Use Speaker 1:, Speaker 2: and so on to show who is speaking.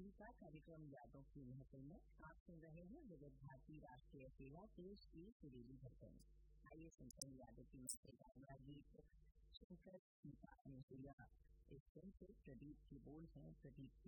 Speaker 1: का कार्यक्रम यादों की महफिल में आप सुन रहे हैं विविध भारती राष्ट्रीय सेवा देश की सुरीली धड़कन। आइए सुनते हैं यादों की महफिल का अगला गीत शंकर सीता अनुसुईया। इस फिल्म से प्रदीप की बोल है, प्रदीप